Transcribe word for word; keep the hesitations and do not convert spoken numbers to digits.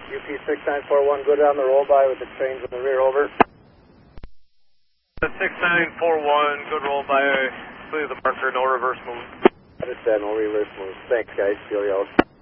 U P six nine four one, go down the roll by with the trains in the rear, over. six nine four one, good roll by, clear the marker, no reverse move. Understand, no reverse moves. Thanks, guys. Feel you out.